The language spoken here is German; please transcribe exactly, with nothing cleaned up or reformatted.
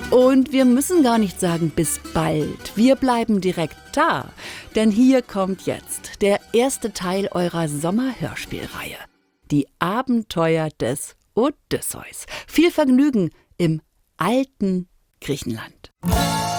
Und wir müssen gar nicht sagen, bis bald. Wir bleiben direkt da. Denn hier kommt jetzt der erste Teil eurer Sommerhörspielreihe. Die Abenteuer des Odysseus. Viel Vergnügen im alten Griechenland.